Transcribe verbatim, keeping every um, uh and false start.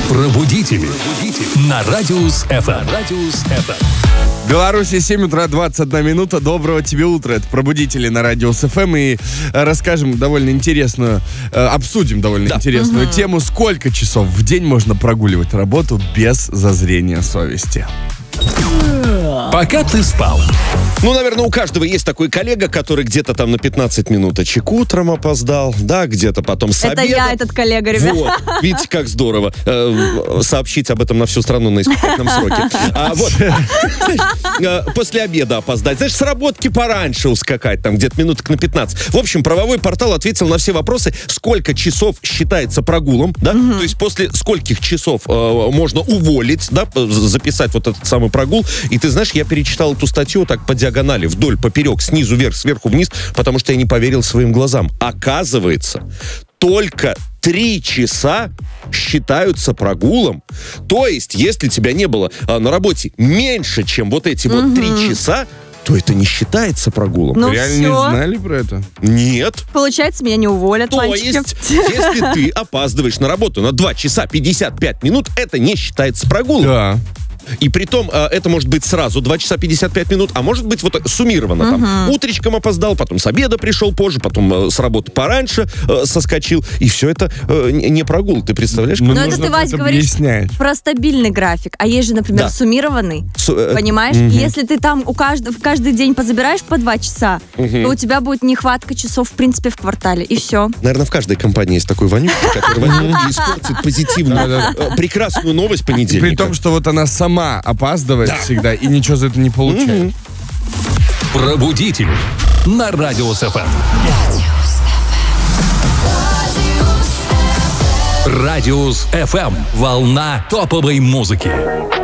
Пробудители. На Радиус эф эм. Радиус эф эм. В Беларуси семь утра двадцать одна минута. Доброго тебе утра. Это «Пробудители» на Радиус эф эм. И э, расскажем довольно интересную, э, обсудим довольно Да. интересную Угу. тему. Сколько часов в день можно прогуливать работу без зазрения совести? Пока ты спал. Ну, наверное, у каждого есть такой коллега, который где-то там на пятнадцать минуточек утром опоздал, да, где-то потом с Это обеда. я, этот коллега, ребят. Вот, видите, как здорово э, сообщить об этом на всю страну на испытательном сроке. А вот, знаешь, э, после обеда опоздать, знаешь, с работки пораньше ускакать, там где-то минуток на пятнадцать. В общем, правовой портал ответил на все вопросы, сколько часов считается прогулом, да, Мгм. то есть после скольких часов э, можно уволить, да, п- записать вот этот самый прогул. И ты знаешь, я перечитал эту статью так по диагонали, вдоль, поперек, снизу вверх, сверху вниз, потому что я не поверил своим глазам. Оказывается, только три часа считаются прогулом. То есть, если тебя не было а, на работе меньше, чем вот эти вот три часа, то это не считается прогулом. Ну Реально всё. не знали про это? Нет. Получается, меня не уволят, То мальчики. есть, если ты опаздываешь на работу на два часа пятьдесят пять минут, это не считается прогулом. Да. И притом э, это может быть сразу два часа пятьдесят пять минут, а может быть вот так суммировано. Там, утречком опоздал, потом с обеда пришел позже, потом э, с работы пораньше э, соскочил. И все это э, не не прогул. Ты представляешь? Ну, Но это нужно ты, Вась, это говоришь объяснять. про стабильный график. А есть же, например, Да. суммированный. Су- э, Понимаешь? мгм. И если ты там у каждого, в каждый день позабираешь по два часа, Мгм. то у тебя будет нехватка часов, в принципе, в квартале. И все. Наверное, в каждой компании есть такой вонючий, который возьмет и испортит позитивную, э, прекрасную новость понедельника. При том, что вот она сама опаздывает всегда и ничего за это не получает. Пробудители. На Радиус эф эм. Радиус эф эм. Волна топовой музыки.